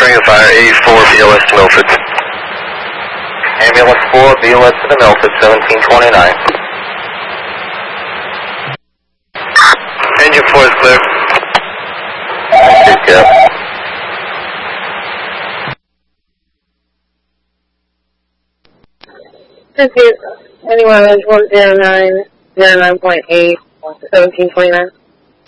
Ring of Fire 84 BLS to Milford. Ambulance 4 BLS to the Milford 1729. Engine 4 is clear. Good, Anyone is 109.8, 1729.